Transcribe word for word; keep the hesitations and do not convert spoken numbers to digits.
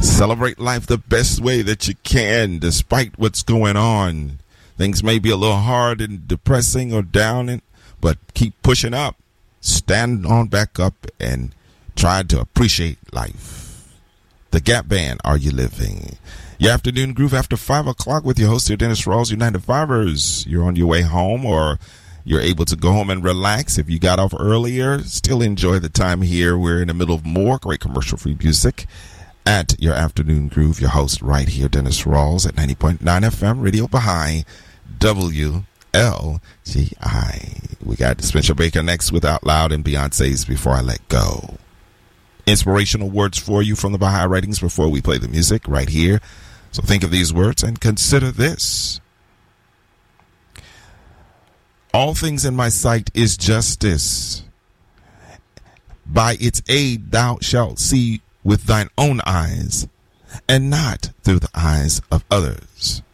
Celebrate life the best way that you can, despite what's going on. Things may be a little hard and depressing or down, but keep pushing up. Stand on back up and try to appreciate life. The Gap Band, Are You Living? Your afternoon groove after five o'clock with your host here, Dennis Rawls, United Fibers. You're on your way home, or you're able to go home and relax. If you got off earlier, still enjoy the time here. We're in the middle of more great commercial-free music at your afternoon groove. Your host right here, Dennis Rawls, at ninety point nine F M, Radio Baha'i, W L G I. We got Spencer Baker next with Out Loud and Beyonce's Before I Let Go. Inspirational words for you from the Baha'i writings before we play the music right here. So think of these words and consider this. All things in my sight is justice. By its aid thou shalt see with thine own eyes, and not through the eyes of others.